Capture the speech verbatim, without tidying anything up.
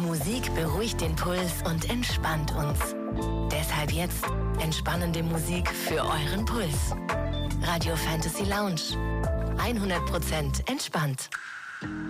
Musik beruhigt den Puls und entspannt uns. Deshalb jetzt entspannende Musik für euren Puls. Radio Fantasy Lounge. hundert Prozent entspannt.